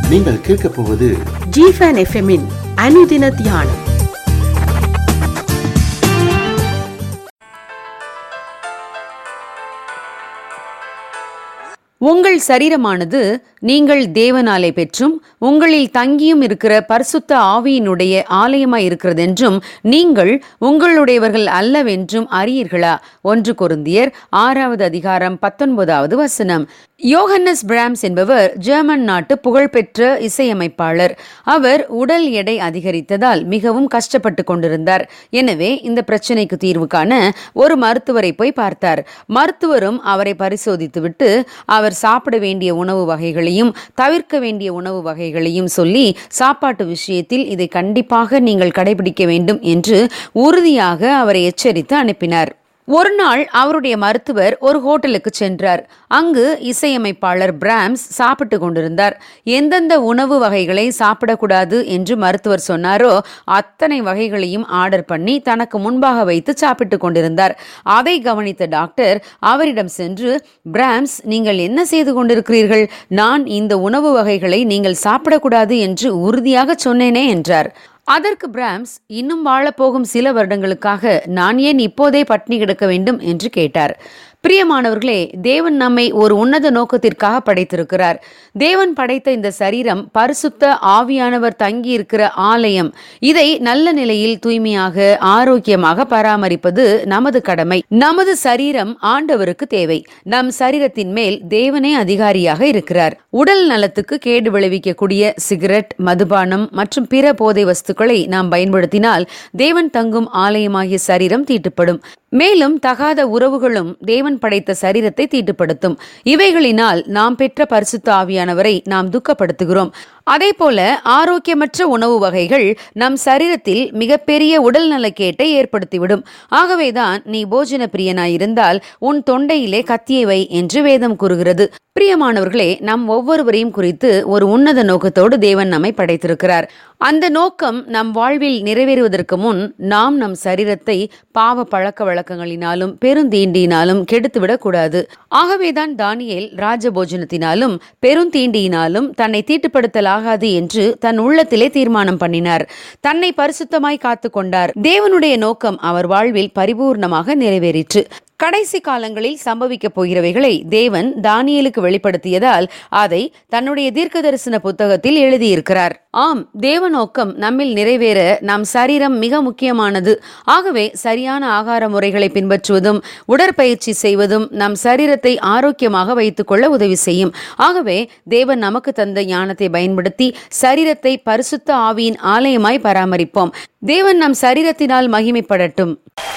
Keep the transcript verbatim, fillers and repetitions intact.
நீங்கள் கேட்கப் போவது ஜிஃபன் எஃப்எம்மின் அனுதின தியானம். உங்கள் சரீரமானது நீங்கள் தேவனாலே பெற்றும் உங்களில் தங்கியும் இருக்கிற பரிசுத்த ஆவியினுடைய ஆலயமாய் இருக்கிறதென்றும் நீங்கள் உங்களுடையவர்கள் அல்லவென்றும் அறியீர்களா? ஒன்று கொரிந்தியர் ஆறாவது அதிகாரம் பத்தொன்பதாவது வசனம். யோஹன்னஸ் பிராம்ஸ் என்பவர் ஜெர்மன் நாட்டு புகழ்பெற்ற இசையமைப்பாளர். அவர் உடல் எடை அதிகரித்ததால் மிகவும் கஷ்டப்பட்டு கொண்டிருந்தார். எனவே இந்த பிரச்சனைக்கு தீர்வு காண ஒரு மருத்துவரை போய் பார்த்தார். மருத்துவரும் அவரை பரிசோதித்துவிட்டு அவர் சாப்பிட வேண்டிய உணவு வகைகளையும் தவிர்க்க வேண்டிய உணவு வகைகளையும் சொல்லி சாப்பாட்டு விஷயத்தில் இதை கண்டிப்பாக நீங்கள் கடைபிடிக்க வேண்டும் என்று உறுதியாக அவரை எச்சரித்து அனுப்பினார். ஒரு நாள் அவருடைய மருத்துவர் ஒரு ஹோட்டலுக்கு சென்றார். அங்கு இசையமைப்பாளர் பிராம்ஸ் சாப்பிட்டு கொண்டிருந்தார். எந்தெந்த உணவு வகைகளை சாப்பிடக்கூடாது என்று மருத்துவர் சொன்னாரோ அத்தனை வகைகளையும் ஆர்டர் பண்ணி தனக்கு முன்பாக வைத்து சாப்பிட்டு கொண்டிருந்தார். அதை கவனித்த டாக்டர் அவரிடம் சென்று, பிராம்ஸ், நீங்கள் என்ன செய்து கொண்டிருக்கிறீர்கள்? நான் இந்த உணவு வகைகளை நீங்கள் சாப்பிடக்கூடாது என்று உறுதியாக சொன்னேனே என்றார். அதற்கு பிராம்ஸ், இன்னும் வாழப்போகும் சில வருடங்களுக்காக நான் ஏன் இப்போதே பட்டினி கிடக்க வேண்டும் என்று கேட்டார். பிரியமானவர்களே, தேவன் நம்மை ஒரு உன்னத நோக்கத்திற்காக படைத்திருக்கிறார். தேவன் படைத்த இந்த சரீரம் பரிசுத்த ஆவியானவர் தங்கி இருக்கிற ஆலயம். இதை நல்ல நிலையில் தூய்மையாக ஆரோக்கியமாக பராமரிப்பது நமது கடமை. நமது சரீரம் ஆண்டவருக்கு தேவை. நம் சரீரத்தின் மேல் தேவனே அதிகாரியாக இருக்கிறார். உடல் நலத்துக்கு கேடு விளைவிக்கக்கூடிய சிகரெட், மதுபானம் மற்றும் பிற போதை வஸ்துக்களை நாம் பயன்படுத்தினால் தேவன் தங்கும் ஆலயமாகிய சரீரம் தீட்டுப்படும். மேலும் தகாத உறவுகளும் தேவன் படைத்த சரீரத்தை தீட்டுப்படுத்தும். இவைகளினால் நாம் பெற்ற பரிசுத்த ஆவியானவரை நாம் துக்கப்படுத்துகிறோம். அதே போல ஆரோக்கியமற்ற உணவு வகைகள் நம் சரீரத்தில் மிகப்பெரிய உடல் நலக்கேட்டை ஏற்படுத்திவிடும். ஆகவேதான் நீ போஜன பிரியனாயிருந்தால் உன் தொண்டையிலே கத்தியை வை என்று வேதம் கூறுகிறது. பிரியமானவர்களே, நம் ஒவ்வொருவரையும் குறித்து ஒரு உன்னத நோக்கத்தோடு தேவன் நம்மை படைத்திருக்கிறார். அந்த நோக்கம் நம் வாழ்வில் நிறைவேறுவதற்கு முன் நாம் நம் சரீரத்தை பாவ பழக்க வழக்கங்களினாலும் பெருந்தீண்டியினாலும் கெடுத்துவிடக் கூடாது. ஆகவேதான் தானியேல் ராஜபோஜனத்தினாலும் பெருந்தீண்டியினாலும் தன்னை தீட்டுப்படுத்தலாகாது என்று தன் உள்ளத்திலே தீர்மானம் பண்ணினார். தன்னை பரிசுத்தமாய் காத்து கொண்டார். தேவனுடைய நோக்கம் அவர் வாழ்வில் பரிபூர்ணமாக நிறைவேறிற்று. கடைசி காலங்களில் சம்பவிக்கப் போகிறவைகளை தேவன் தானியேலுக்கு வெளிப்படுத்தியதால் அதை தன்னுடைய தீர்க்க தரிசன புத்தகத்தில் எழுதியிருக்கிறார். ஆம், தேவ நோக்கம் நம்மில் நிறைவேற நம் சரீரம் மிக முக்கியமானது. ஆகவே சரியான ஆகார முறைகளை பின்பற்றுவதும் உடற்பயிற்சி செய்வதும் நம் சரீரத்தை ஆரோக்கியமாக வைத்துக் கொள்ள உதவி செய்யும். ஆகவே தேவன் நமக்கு தந்த ஞானத்தை பயன்படுத்தி சரீரத்தை பரிசுத்த ஆவியின் ஆலயமாய் பராமரிப்போம். தேவன் நம் சரீரத்தினால் மகிமைப்படட்டும்.